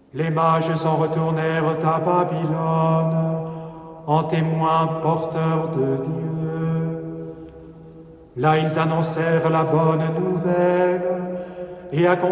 Les mages s'en retournèrent à Babylone, en témoins porteurs de Dieu. Là ils annoncèrent la bonne nouvelle, et